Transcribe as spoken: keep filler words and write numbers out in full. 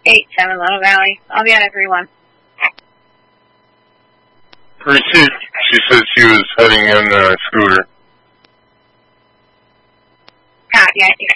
eight seven Little Valley. I'll be at everyone. Receipt. She said she was heading in a scooter. Copy, I think